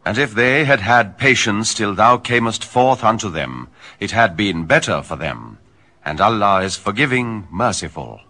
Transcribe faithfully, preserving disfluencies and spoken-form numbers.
And if they had had patience till thou camest forth unto them, it had been better for them. And Allah is forgiving, merciful.